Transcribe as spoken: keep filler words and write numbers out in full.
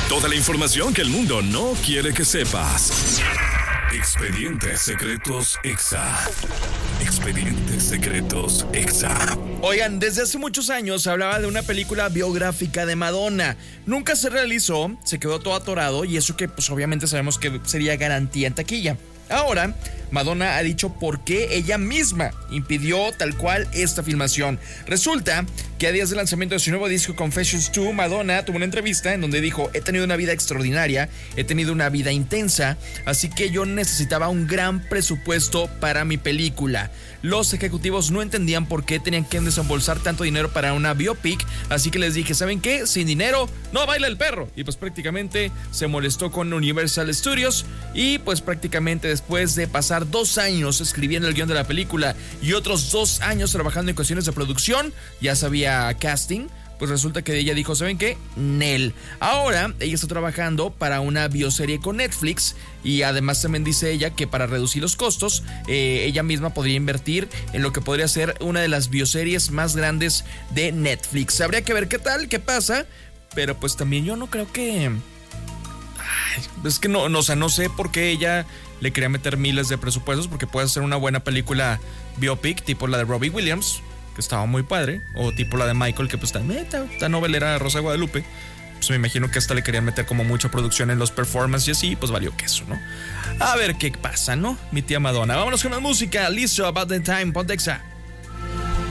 Toda la información que el mundo no quiere que sepas. Expedientes Secretos Exa. Expedientes Secretos Exa. Oigan, desde hace muchos años se hablaba de una película biográfica de Madonna. Nunca se realizó, se quedó todo atorado y eso que pues obviamente sabemos que sería garantía en taquilla. Ahora, Madonna ha dicho por qué ella misma impidió tal cual esta filmación. Resulta que a días del lanzamiento de su nuevo disco Confessions dos, Madonna tuvo una entrevista en donde dijo: he tenido una vida extraordinaria, he tenido una vida intensa, así que yo necesitaba un gran presupuesto para mi película. Los ejecutivos no entendían por qué tenían que desembolsar tanto dinero para una biopic, así que les dije: ¿saben qué? Sin dinero no baila el perro. Y pues prácticamente se molestó con Universal Studios y pues prácticamente después de pasar dos años escribiendo el guión de la película y otros dos años trabajando en cuestiones de producción, ya sabía casting, pues resulta que ella dijo: ¿saben qué? Nel. Ahora ella está trabajando para una bioserie con Netflix y además también dice ella que para reducir los costos, eh, ella misma podría invertir en lo que podría ser una de las bioseries más grandes de Netflix. Habría que ver qué tal, qué pasa, pero pues también yo no creo que... Ay, es que no, no, o sea, no sé por qué ella le quería meter miles de presupuestos, porque puede ser una buena película biopic, tipo la de Robbie Williams, que estaba muy padre, o tipo la de Michael, que pues también esta novelera Rosa de Guadalupe. Pues me imagino que hasta le querían meter como mucha producción en los performances y así, pues valió queso, ¿no? A ver qué pasa, ¿no? Mi tía Madonna. Vámonos con la música. Listo, About the Time, Pontexa.